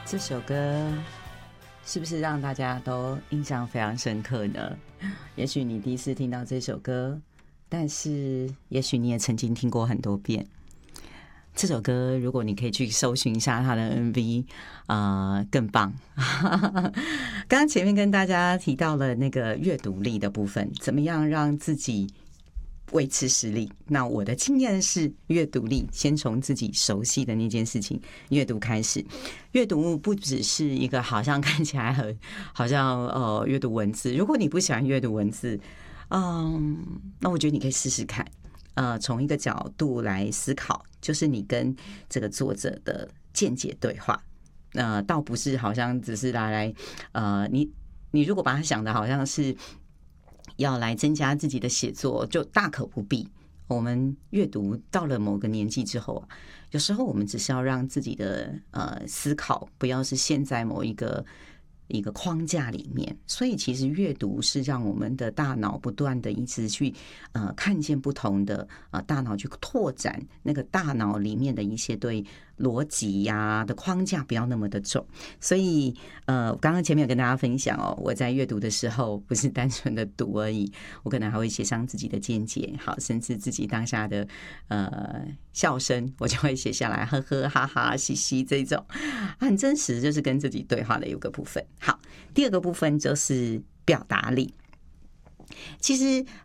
这首歌是不是让大家都印象非常深刻呢？也许你第一次听到这首歌，但是也许你也曾经听过很多遍。这首歌如果你可以去搜寻一下它的 MV，更棒。刚刚前面跟大家提到了那个阅读力的部分，怎么样让自己维持实力。那我的经验是，阅读力先从自己熟悉的那件事情阅读开始。阅读不只是一个好像看起来好像阅读文字，如果你不喜欢阅读文字，那我觉得你可以试试看。从一个角度来思考，就是你跟这个作者的见解对话。倒不是好像只是来你如果把它想的好像是要来增加自己的写作，就大可不必。我们阅读到了某个年纪之后啊，有时候我们只是要让自己的思考不要是陷在某一个框架里面，所以其实阅读是让我们的大脑不断的一直去看见不同的大脑去拓展那个大脑里面的一些对逻辑呀的框架不要那么的重。所以刚刚前面有跟大家分享我在阅读的时候不是单纯的读而已，我可能还会写上自己的见解，好，甚至自己当下的笑声我就会写下来，呵呵哈哈嘻嘻，这种很真实，就是跟自己对话的一个部分。好，第二个部分就是表达力。其实